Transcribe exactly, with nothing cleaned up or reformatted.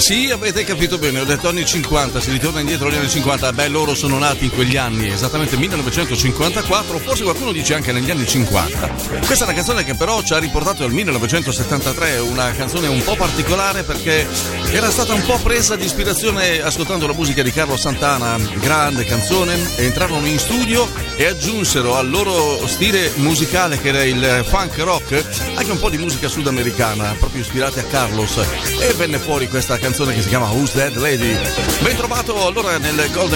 Sì, avete capito bene, ho detto anni cinquanta, si ritorna indietro agli anni cinquanta. Beh, loro sono nati in quegli anni, esattamente millenovecentocinquantaquattro, forse qualcuno dice anche negli anni cinquanta. Questa è una canzone che però ci ha riportato al millenovecentosettantatré, una canzone un po' particolare perché era stata un po' presa di ispirazione ascoltando la musica di Carlos Santana, grande canzone, e entrarono in studio e aggiunsero al loro stile musicale, che era il funk rock, anche un po' di musica sudamericana, proprio ispirati a Carlos, e venne fuori questa canzone che si chiama Who's That Lady. Ben trovato allora nel Golden